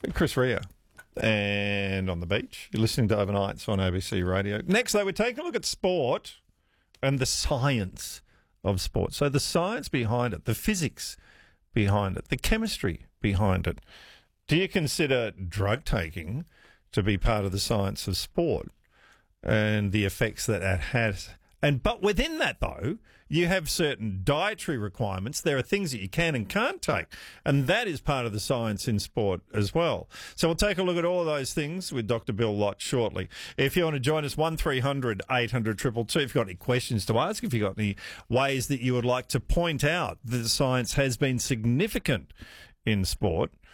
Chris Rea. And on the beach, you're listening to Overnights on ABC Radio. Next, though, we're taking a look at sport and the science of sport. So the science behind it, the physics behind it, the chemistry behind it. Do you consider drug taking to be part of the science of sport and the effects that that has? But within that, though, you have certain dietary requirements. There are things that you can and can't take, and that is part of the science in sport as well. So we'll take a look at all of those things with Dr. Bill Lott shortly. If you want to join us, 1300 800 222. If you've got any questions to ask, if you've got any ways that you would like to point out that the science has been significant in sport,